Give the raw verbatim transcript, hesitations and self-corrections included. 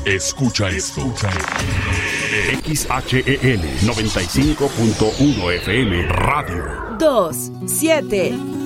Escucha esto. X H E L noventa y cinco punto uno F M Radio. dos, siete,